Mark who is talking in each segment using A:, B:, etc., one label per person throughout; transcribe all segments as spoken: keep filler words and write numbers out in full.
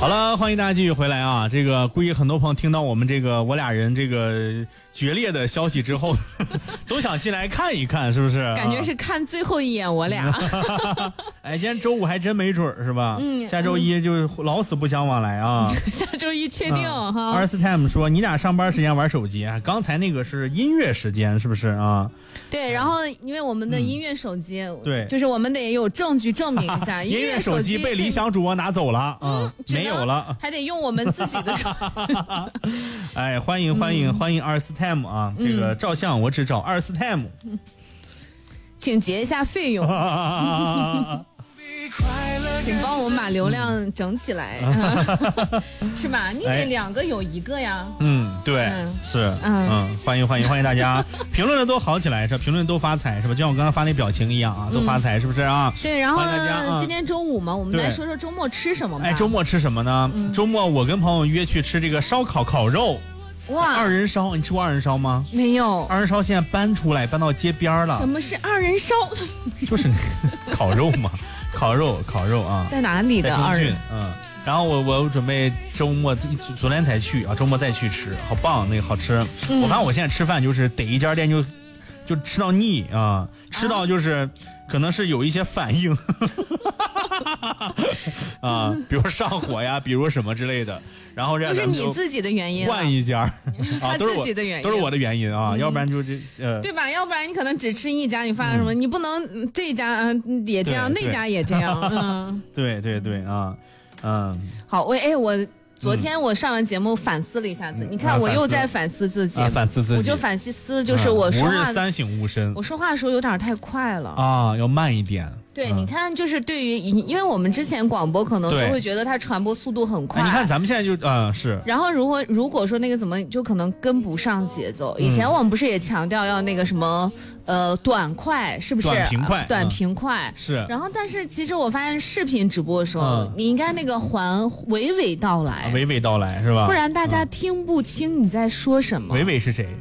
A: 好了，欢迎大家继续回来啊！这个估计很多朋友听到我们这个我俩人这个决裂的消息之后，都想进来看一看，是不是？
B: 感觉是看最后一眼我俩。
A: 哎，今天周五还真没准儿是吧？
B: 嗯，
A: 下周一就老死不相往来啊！
B: 下周一确定哈。
A: 二十 time 说你俩上班时间玩手机，刚才那个是音乐时间，是不是啊？
B: 对，然后因为我们的音乐手机，嗯、
A: 对，
B: 就是我们得有证据证明一下，
A: 音乐手机被理想主播拿走了，嗯，没有了，
B: 还得用我们自己的手机。
A: 哎，欢迎欢迎、嗯、欢迎二十 time 啊！这个照相我只找二十 time，、嗯、
B: 请结一下费用。请帮我们把流量整起来，是吧？你得两个有一个呀。
A: 嗯，对，嗯、是，嗯, 嗯，欢迎欢迎欢迎大家，评论的都好起来是吧？评论都发财是吧？就像我刚刚发那表情一样啊，都发财是不是啊？
B: 对，然后今天周五嘛，我们来说说周末吃什么吧。
A: 哎，周末吃什么呢？嗯、周末我跟朋友约去吃这个烧烤烤肉。
B: 哇，
A: 二人烧，你吃过二人烧吗？
B: 没有。
A: 二人烧现在搬出来，搬到街边了。
B: 什么是二人烧？
A: 就是烤肉嘛。烤肉，烤肉啊，
B: 在哪里的？
A: 二人，嗯，然后我我准备周末昨天才去啊，周末再去吃，好棒，那个好吃。嗯、我发现我现在吃饭就是逮一家店就就吃到腻啊，吃到就是、啊、可能是有一些反应啊，比如上火呀，比如什么之类的。然后这样
B: 就是你自己的原因，
A: 换一家
B: 啊，都是自己的原因，
A: 都是我的原因啊，嗯、要不然就这呃，
B: 对吧？要不然你可能只吃一家，你发现什么？嗯、你不能这家嗯也这样，那家也这样，嗯，
A: 对对对啊，嗯，
B: 好，我哎我。昨天我上完节目反思了一下子，嗯、你看我又在反思自己，
A: 啊、反思自己，
B: 我就反思就是我说话，
A: 吾日三省吾身，
B: 我说话的时候有点太快了
A: 啊，要慢一点。
B: 对，
A: 嗯、
B: 你看，就是对于，因为我们之前广播可能就会觉得它传播速度很快，
A: 哎、你看咱们现在就嗯、呃、是，
B: 然后如果如果说那个怎么就可能跟不上节奏，以前我们不是也强调要那个什么呃短快，是不是？
A: 短平快，
B: 短平快、
A: 嗯、是。
B: 然后但是其实我发现视频直播的时候，
A: 嗯、
B: 你应该那个还娓娓道来，
A: 娓娓道来是吧？
B: 不然大家听不清你在说什么。
A: 娓娓是谁？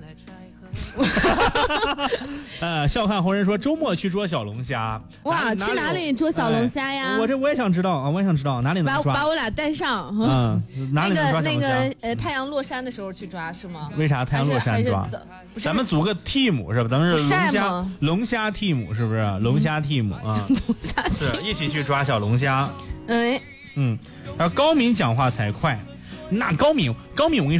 A: 呃，笑看红人说周末去捉小龙虾，
B: 哇，去哪里捉小龙虾呀？
A: 哎、我这我也想知道啊，我也想知道哪里能抓，
B: 把把我俩带上。
A: 嗯，哪里能抓小龙虾？
B: 那个那个呃，太阳落山的时候去抓是吗？
A: 为啥太阳落山抓？咱们组个 team 是吧？咱们是龙虾龙虾 team 是不是？龙虾 team 啊，
B: 龙虾 team
A: 是一起去抓小龙虾。
B: 哎，
A: 嗯，然后高敏讲话才快，那高敏高敏我跟你说。